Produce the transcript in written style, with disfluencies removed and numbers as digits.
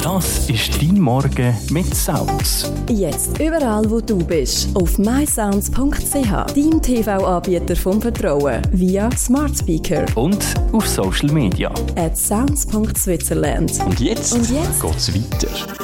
Das ist dein Morgen mit Sounds. Jetzt überall, wo du bist. Auf mysounds.ch, dein TV-Anbieter vom Vertrauen. Via Smart Speaker. Und auf Social Media. @sounds.switzerland. Und jetzt geht's weiter.